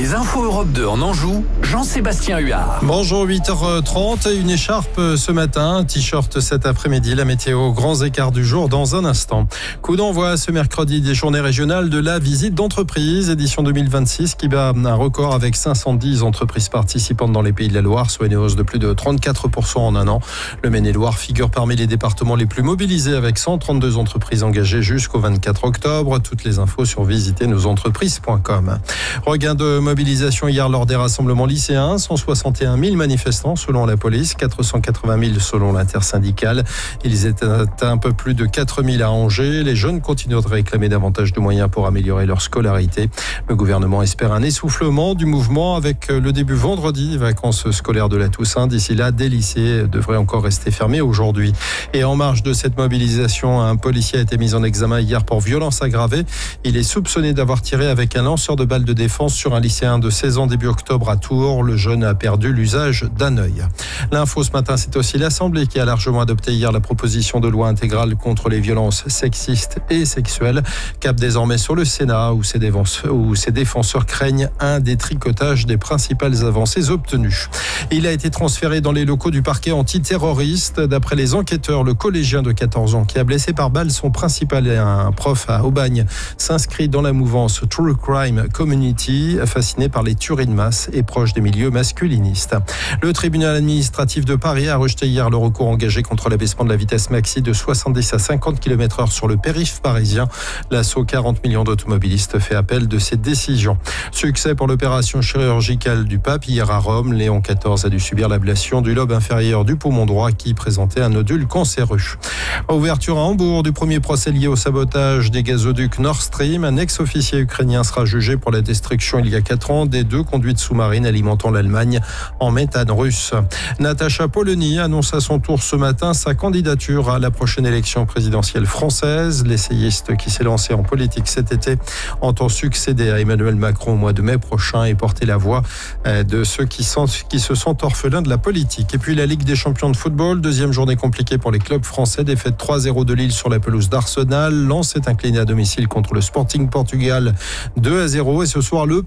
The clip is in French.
Les infos Europe 2 en Anjou, Jean-Sébastien Huard. Bonjour, 8h30, une écharpe ce matin, un t-shirt cet après-midi, la météo, grands écarts du jour dans un instant. Coup d'envoi ce mercredi des journées régionales de la visite d'entreprise, édition 2026 qui bat un record avec 510 entreprises participantes dans les Pays de la Loire, soit une hausse de plus de 34% en un an. Le Maine-et-Loire figure parmi les départements les plus mobilisés avec 132 entreprises engagées jusqu'au 24 octobre. Toutes les infos sur visiternozentreprises.com. Regain de mobilisation hier lors des rassemblements lycéens, 161 000 manifestants selon la police, 480 000 selon l'intersyndicale. Ils étaient un peu plus de 4 000 à Angers. Les jeunes continuent de réclamer davantage de moyens pour améliorer leur scolarité. Le gouvernement espère un essoufflement du mouvement avec le début vendredi des vacances scolaires de la Toussaint. D'ici là, des lycées devraient encore rester fermés aujourd'hui. Et en marge de cette mobilisation, un policier a été mis en examen hier pour violence aggravée. Il est soupçonné d'avoir tiré avec un lanceur de balles de défense sur un lycéen de 16 ans début octobre à Tours. Le jeune a perdu l'usage d'un œil. L'info ce matin, c'est aussi l'Assemblée qui a largement adopté hier la proposition de loi intégrale contre les violences sexistes et sexuelles. Cap désormais sur le Sénat où ses défenseurs craignent un détricotage des principales avancées obtenues. Il a été transféré dans les locaux du parquet antiterroriste. D'après les enquêteurs, le collégien de 14 ans qui a blessé par balle son principal et un prof à Aubagne s'inscrit dans la mouvance True Crime Community, fasciné par les tueries de masse et proche des milieux masculinistes. Le tribunal administratif de Paris a rejeté hier le recours engagé contre l'abaissement de la vitesse maxi de 70 à 50 km/h sur le périph' parisien. L'assaut 40 millions d'automobilistes fait appel de cette décision. Succès pour l'opération chirurgicale du pape hier à Rome. Léon XIV a dû subir l'ablation du lobe inférieur du poumon droit qui présentait un nodule cancéreux. Ouverture à Hambourg du premier procès lié au sabotage des gazoducs Nord Stream. Un ex-officier ukrainien sera jugé pour la destruction il y a 4 ans des 2 conduites sous-marines alimentant l'Allemagne en méthane russe. Natacha Polony annonce à son tour ce matin sa candidature à la prochaine élection présidentielle française. L'essayiste qui s'est lancé en politique cet été entend succéder à Emmanuel Macron au mois de mai prochain et porter la voix de ceux qui se sentent orphelins de la politique. Et puis la Ligue des champions de football, deuxième journée compliquée pour les clubs français. Défaite 3-0 de Lille sur la pelouse d'Arsenal. Lens est incliné à domicile contre le Sporting Portugal 2-0. Et ce soir, le